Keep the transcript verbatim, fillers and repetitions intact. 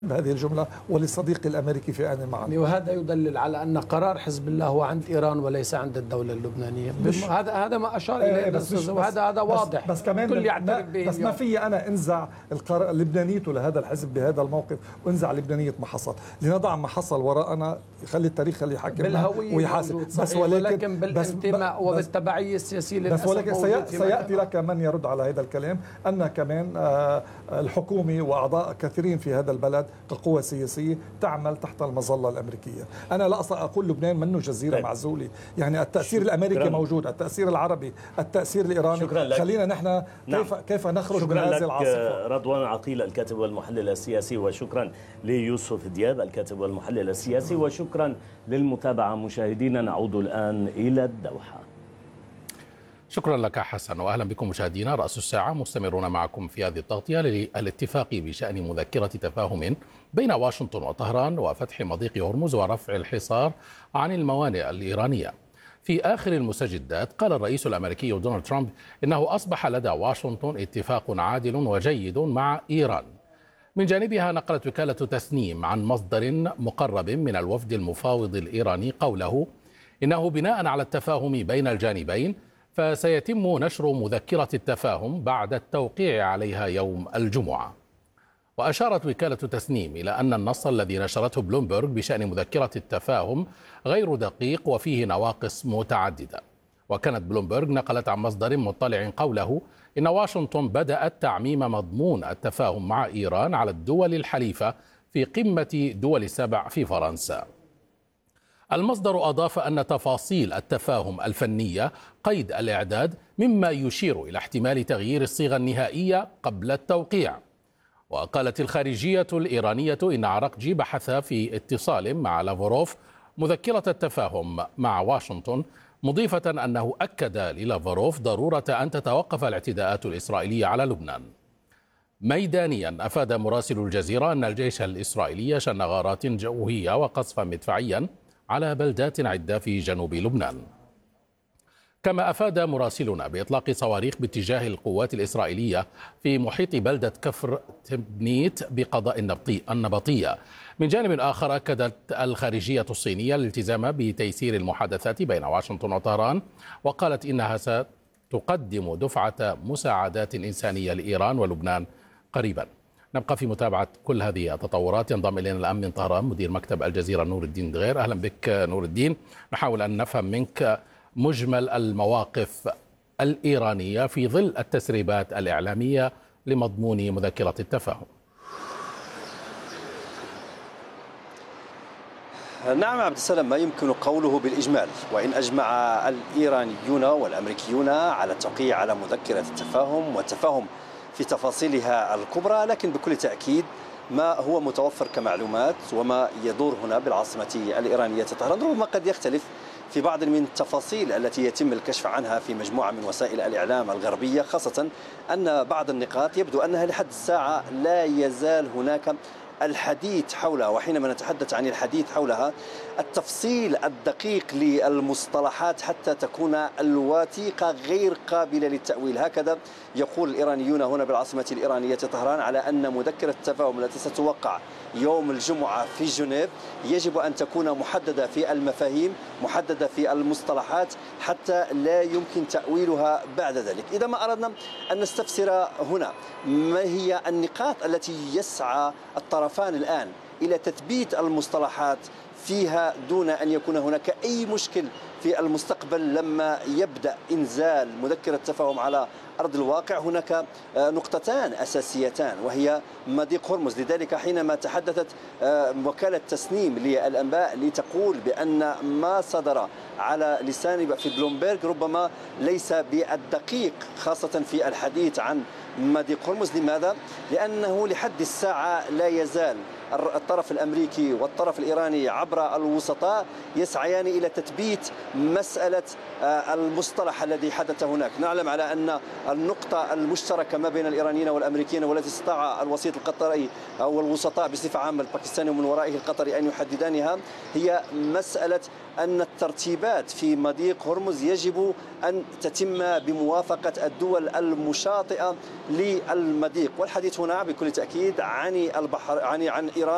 بهذه الجملة ولصديقي الأمريكي في آن معا. وهذا يدلل على أن قرار حزب الله هو عند إيران وليس عند الدولة اللبنانية. هذا هذا ما أشار إليه الأستاذ، وهذا هذا واضح. بس, بس كمان كل يعترف به. بس ما في أنا أنزع القرار لبنانيته لهذا الحزب بهذا الموقف وانزع لبنانية ما حصل. لنضع ما حصل وراءنا، يخلي التاريخ اللي يحكمنا ويحاسب. بس ولكن, ولكن بالانتماء وبالتبعية السياسية بس ولكن سيأتي, سيأتي لك من يرد على هذا الكلام أن كمان الحكومة وأعضاء كثيرين في هذا البلد كقوة سياسية تعمل تحت المظلة الأمريكية. أنا لا أقول لبنان منه جزيرة طيب. معزولة، يعني التأثير الأمريكي شكرا. موجود، التأثير العربي، التأثير الإيراني. خلينا نحن كيف نعم. كيف نخرج من هذه العاصفة. رضوان عقيل الكاتب والمحلل السياسي، وشكرا ليوسف دياب الكاتب والمحلل السياسي، وشكرا للمتابعة مشاهدينا. نعود الآن إلى الدوحة. شكرا لك حسن، وأهلا بكم مشاهدينا. رأس الساعة مستمرون معكم في هذه التغطية للاتفاق بشأن مذكرة تفاهم بين واشنطن وطهران وفتح مضيق هرمز ورفع الحصار عن الموانئ الإيرانية. في آخر المستجدات قال الرئيس الأمريكي دونالد ترامب إنه أصبح لدى واشنطن اتفاق عادل وجيد مع إيران. من جانبها نقلت وكالة تسنيم عن مصدر مقرب من الوفد المفاوض الإيراني قوله إنه بناء على التفاهم بين الجانبين فسيتم نشر مذكرة التفاهم بعد التوقيع عليها يوم الجمعة. وأشارت وكالة تسنيم إلى أن النص الذي نشرته بلومبرغ بشأن مذكرة التفاهم غير دقيق وفيه نواقص متعددة. وكانت بلومبرغ نقلت عن مصدر مطلع قوله إن واشنطن بدأت تعميم مضمون التفاهم مع إيران على الدول الحليفة في قمة دول السبع في فرنسا. المصدر أضاف أن تفاصيل التفاهم الفنية قيد الإعداد، مما يشير إلى احتمال تغيير الصيغة النهائية قبل التوقيع. وقالت الخارجية الإيرانية إن عراقجي بحث في اتصال مع لافروف مذكرة التفاهم مع واشنطن، مضيفة أنه أكد للافروف ضرورة أن تتوقف الاعتداءات الإسرائيلية على لبنان. ميدانيا أفاد مراسل الجزيرة أن الجيش الإسرائيلي شن غارات جوية وقصفا مدفعيا على بلدات عدة في جنوب لبنان. كما أفاد مراسلنا بإطلاق صواريخ باتجاه القوات الإسرائيلية في محيط بلدة كفر تبنيت بقضاء النبطية. من جانب آخر أكدت الخارجية الصينية الالتزام بتيسير المحادثات بين واشنطن وطهران، وقالت إنها ستقدم دفعة مساعدات إنسانية لإيران ولبنان قريبا. نبقى في متابعة كل هذه التطورات. ينضم إلينا الآن من طهران مدير مكتب الجزيرة نور الدين دغير. أهلا بك نور الدين. نحاول أن نفهم منك مجمل المواقف الإيرانية في ظل التسريبات الإعلامية لمضمون مذكرة التفاهم. نعم عبد السلام، ما يمكن قوله بالإجمال. وإن أجمع الإيرانيون والأمريكيون على التوقيع على مذكرة التفاهم والتفاهم في تفاصيلها الكبرى، لكن بكل تأكيد ما هو متوفر كمعلومات وما يدور هنا بالعاصمة الإيرانية طهران ربما قد يختلف في بعض من التفاصيل التي يتم الكشف عنها في مجموعة من وسائل الإعلام الغربية، خاصة أن بعض النقاط يبدو أنها لحد الساعة لا يزال هناك الحديث حولها. وحينما نتحدث عن الحديث حولها، التفصيل الدقيق للمصطلحات حتى تكون الوثيقة غير قابلة للتأويل. هكذا يقول الإيرانيون هنا بالعاصمة الإيرانية طهران على أن مذكرة التفاهم التي ستوقع يوم الجمعة في جنيف يجب أن تكون محددة في المفاهيم، محددة في المصطلحات، حتى لا يمكن تأويلها بعد ذلك. إذا ما أردنا أن نستفسر هنا ما هي النقاط التي يسعى الطرفان الآن إلى تثبيت المصطلحات فيها دون أن يكون هناك أي مشكل في المستقبل لما يبدأ إنزال مذكرة التفاهم على أرض الواقع، هناك نقطتان أساسيتان وهي مضيق هرمز. لذلك حينما تحدثت وكالة تسنيم للأنباء لتقول بأن ما صدر على لسان في بلومبرغ ربما ليس بالدقيق، خاصة في الحديث عن مضيق هرمز. لماذا؟ لأنه لحد الساعة لا يزال الطرف الأمريكي والطرف الإيراني عبر الوسطاء يسعيان إلى تثبيت مسألة المصطلح الذي حدث هناك. نعلم على أن النقطة المشتركة ما بين الإيرانيين والأمريكيين والتي استطاع الوسيط القطري أو الوسطاء بصفة عامة الباكستاني ومن ورائه القطري أن يحددانها هي مسألة أن الترتيبات في مضيق هرمز يجب أن تتم بموافقة الدول المشاطئة للمضيق. والحديث هنا بكل تأكيد عن البحر عن عن إيران.